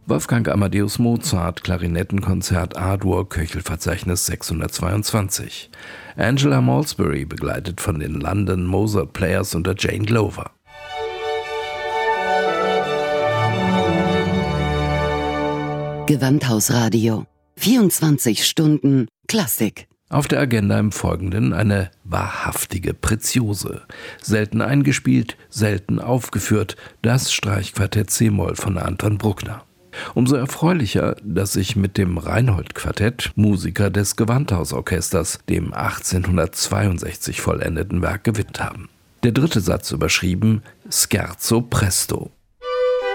Wolfgang Amadeus Mozart, Klarinettenkonzert A-Dur, Köchelverzeichnis 622. Angela Malsbury, begleitet von den London Mozart Players unter Jane Glover. Gewandhausradio. 24 Stunden Klassik. Auf der Agenda im Folgenden eine wahrhaftige Preziose. Selten eingespielt, selten aufgeführt, das Streichquartett c-Moll von Anton Bruckner. Umso erfreulicher, dass sich mit dem Reinhold-Quartett Musiker des Gewandhausorchesters dem 1862 vollendeten Werk gewidmet haben. Der dritte Satz überschrieben Scherzo presto.